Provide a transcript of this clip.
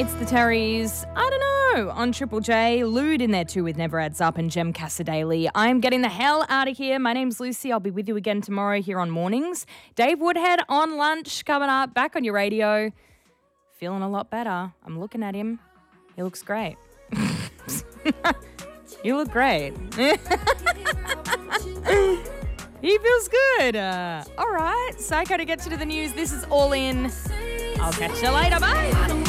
It's the Terrys. I don't know. On Triple J, Lude in there too with Never Adds Up and Jem Cassadaly. I'm getting the hell out of here. My name's Lucy. I'll be with you again tomorrow here on Mornings. Dave Woodhead on lunch coming up. Back on your radio. Feeling a lot better. I'm looking at him. He looks great. You look great. He feels good. All right. Psycho to get you to the news. This is All In. I'll catch you later. Bye.